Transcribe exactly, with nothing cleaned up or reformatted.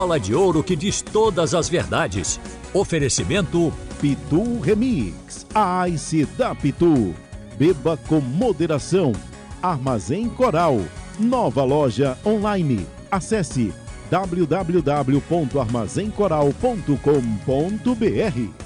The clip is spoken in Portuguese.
Bola de ouro que diz todas as verdades. Oferecimento Pitu Remix, a Ice da Pitu. Beba com moderação. Armazém Coral, nova loja online. Acesse w w w ponto armazém coral ponto com ponto b r.